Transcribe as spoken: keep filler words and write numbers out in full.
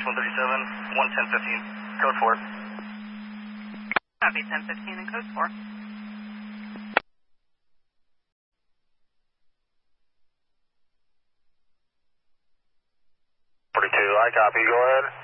one thirty-seven, one ten fifteen, code four. Copy, ten fifteen and code four. forty-two, I copy, go ahead.